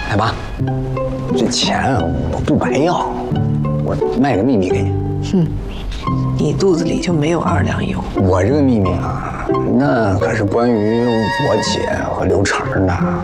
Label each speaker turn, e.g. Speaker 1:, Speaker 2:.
Speaker 1: 哎妈，这钱我不白要，我卖个秘密给你。
Speaker 2: 哼，你肚子里就没有2两油。
Speaker 1: 我这个秘密啊，那可是关于我姐和刘成的。